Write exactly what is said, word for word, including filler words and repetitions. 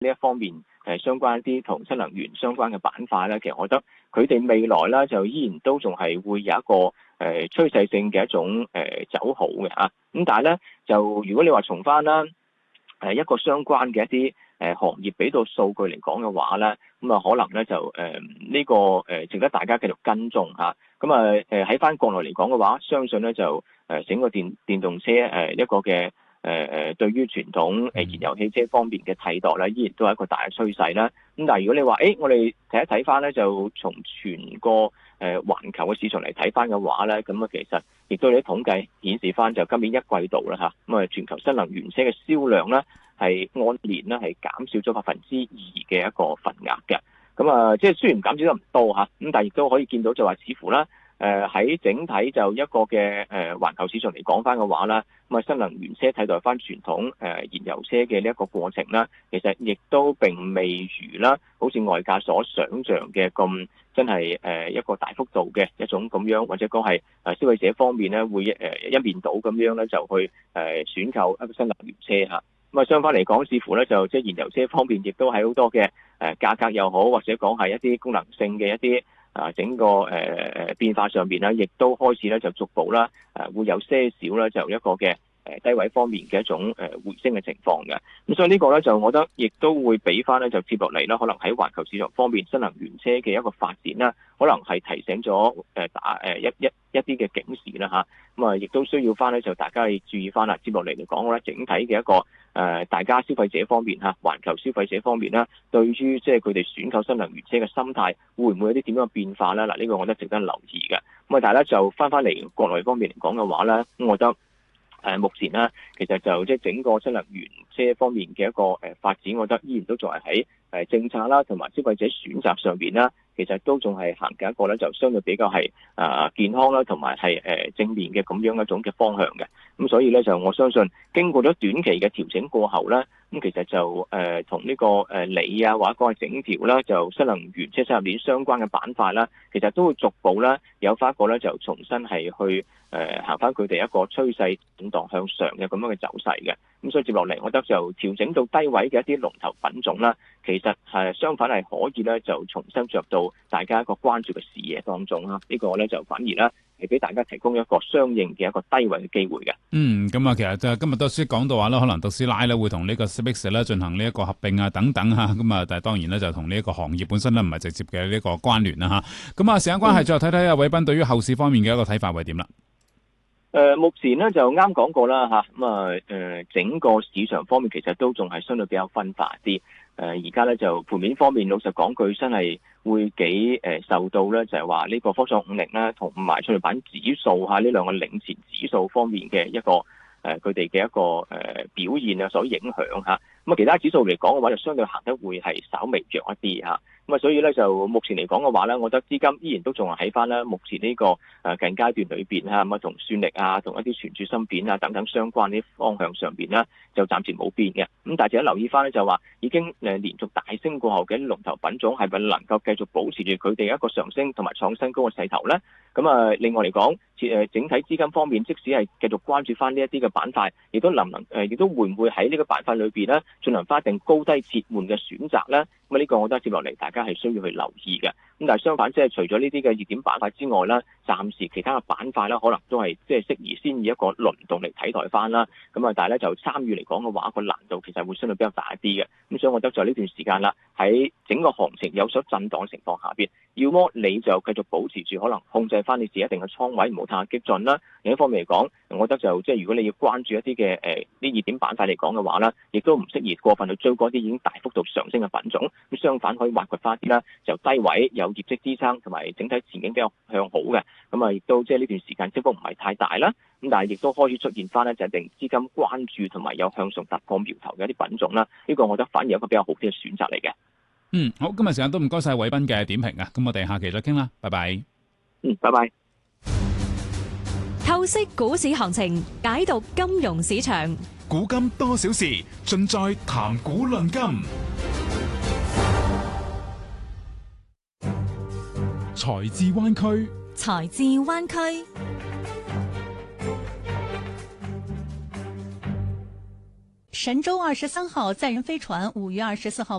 呢一方面誒相關一啲同新能源相關嘅板塊咧，其實我覺得佢哋未來咧就依然都仲係會有一個誒趨勢性嘅一種誒走好嘅嚇。咁但係咧就如果你話從翻啦誒一個相關嘅一啲誒行業俾到數據嚟講嘅話咧，咁啊可能咧就誒呢個誒值得大家繼續跟蹤嚇。咁啊誒喺翻國內嚟講嘅話，相信咧就誒整個電電動車誒一個嘅誒誒對於傳統誒燃油汽車方面嘅替代咧，依然都係一個大嘅趨勢啦。咁但係如果你話誒我哋睇一睇翻咧，就從全個誒環球嘅市場嚟睇翻嘅話咧，咁啊其實亦都有啲統計顯示翻，就今年一季度啦嚇，咁啊全球新能源車嘅銷量咧係按年咧係減少咗百分之二嘅一個份額嘅。咁啊即係雖然減少得唔多嚇，咁但係亦都可以見到就話似乎啦。誒喺、呃、整體就一個嘅誒環球市場嚟講翻嘅話啦，咁啊新能源車替代翻傳統誒、呃、燃油車嘅呢一個過程啦，其實亦都並未如啦，好似外界所想像嘅咁真係誒、呃、一個大幅度嘅一種咁樣，或者講係誒消費者方面咧會誒、呃、一面倒咁樣咧就去誒、呃、選購一個新能源車嚇。咁啊相反嚟講，似乎咧就即係燃油車方面亦都係好多嘅誒價格又好，或者講係一啲功能性嘅一啲。啊，整個誒誒、呃、變化上邊咧，亦都開始咧就逐步啦，誒、啊、會有些少咧就一個嘅誒低位方面嘅一種誒回升嘅情況嘅。咁所以呢個咧就我覺得亦都會俾翻咧就接落嚟啦，可能喺環球市場方面新能源車嘅一個發展啦，可能係提醒咗誒打誒一一一啲嘅警示啦嚇。咁啊亦都需要翻咧就大家去注意翻啦。接落嚟嚟講咧，整體嘅一個誒、呃、大家消費者方面嚇，環球消費者方面啦，對於即係佢哋選購新能源車嘅心態，會唔會有啲點樣嘅變化咧？嗱，呢個我覺得值得留意嘅。咁啊，大家就翻翻嚟國內方面嚟講嘅話咧，咁我覺得。誒、呃、目前咧，其實就即係整個新能源車方面嘅一個誒、呃、發展，我覺得依然都仲係喺誒政策啦，同埋消費者選擇上邊啦，其實都仲係行緊一個咧，就相對比較係啊、呃、健康啦，同埋係誒正面嘅咁樣一種嘅方向嘅。咁所以咧，就我相信經過咗短期嘅調整過後咧，咁其實就誒同呢個誒鋰啊，或者講係整條啦，就新能源車產業鏈相關嘅板塊啦，其實都會逐步咧有翻一個咧，就重新係去。誒、呃、行翻佢哋一個趨勢震盪向上嘅咁樣嘅走勢嘅，咁所以接落嚟，我覺得就調整到低位嘅一啲龍頭品種啦，其實係相反係可以咧就重新着到大家一個關注嘅視野當中啦，呢、這個咧就反而咧係俾大家提供一個相應嘅一個低位嘅機會嘅。 嗯，咁啊，其實就今日都先講到話啦，可能特斯拉咧會同呢個 SpaceX 咧進行呢一個合併啊等等嚇，咁啊，但係當然咧就同呢一個行業本身咧唔係直接嘅呢個關聯啦嚇。咁啊，時間關係，最後睇睇阿偉斌對於後市方面嘅一個睇法會點啦？ 誒、呃、目前咧就啱講過啦嚇，咁啊誒整個市場方面其實都仲係相對比較分化啲。誒而家咧就盤面方面，老實講句真係會幾誒、呃、受到咧就係話呢個科創五零啦同埋創業板指數嚇呢兩個領前指數方面嘅一個誒佢哋嘅一個誒、呃、表現啊所影響嚇。咁啊其他指數嚟講嘅話就相對行得會係稍微弱一啲嚇。咁啊，所以咧就目前嚟講嘅話咧，我覺得資金依然都仲係喺翻咧目前呢個誒近階段裏邊嚇，咁啊同算力啊，同一啲存儲芯片啊等等相關啲方向上邊咧，就暫時冇變嘅。咁但係大家留意翻咧，就話已經誒連續大升過後嘅龍頭品種係咪能夠繼續保持住佢哋一個上升同埋創新高嘅勢頭咧？咁啊，另外嚟講，誒整體資金方面，即使係繼續關注翻呢一啲嘅板塊，亦都能唔能誒，亦都會唔會喺呢個板塊裏邊咧進行翻一定高低切換嘅選擇咧？咁啊，呢個我覺得接落嚟大家係需要去留意嘅。咁但係相反，即係除咗呢啲嘅熱點板塊之外啦，暫時其他嘅板塊啦，可能都係即係適宜先以一個輪動嚟睇待翻啦。咁啊，但係咧就參與嚟講嘅話，個難度其實會相對比較大一啲嘅。咁所以我覺得在呢段時間啦，喺整個行情有所震盪嘅情況下邊，要麼你就繼續保持住可能控制翻你自己一定嘅倉位，唔好太激進啦。另一方面嚟講，我覺得就即係如果你要關注一啲嘅誒啲熱點板塊嚟講嘅話啦，亦都唔適宜過分去追嗰啲已經大幅度上升嘅品種。咁相反可以挖掘翻啲啦，就低位有業績支撐同埋整體前景比較向好嘅。咁啊，亦都即係呢段時間升幅唔係太大啦。咁但係亦都開始出現翻咧，就係令資金關注同埋有向上突破苗頭嘅一啲品種啦。呢個我覺得反而有一個比較好啲嘅選擇嚟嘅。 嗯，好，今日時間都唔該晒偉斌嘅點評啊。咁我哋下期再傾啦，拜拜。 嗯，拜拜。 透析股市行情，解讀金融市場。 古今多少事，盡在談股論金。財智灣區， 財智灣區。 神舟二十三號載人飛船五月二十四號